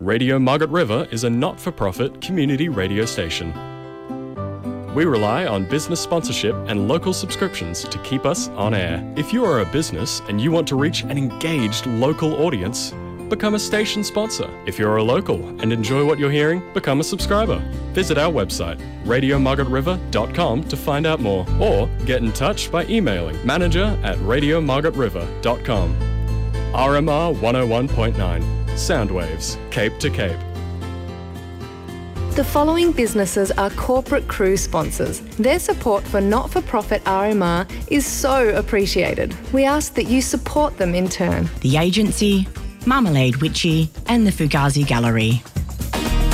Radio Margaret River is a not-for-profit community radio station. We rely on business sponsorship and local subscriptions to keep us on air. If you are a business and you want to reach an engaged local audience, become a station sponsor. If you're a local and enjoy what you're hearing, become a subscriber. Visit our website, radiomargaretriver.com, to find out more, or get in touch by emailing manager@radiomargaretriver.com. RMR 101.9, Soundwaves, Cape to Cape. The following businesses are corporate crew sponsors. Their support for not-for-profit RMR is so appreciated. We ask that you support them in turn. The Agency, Marmalade Witchy and the Fugazi Gallery.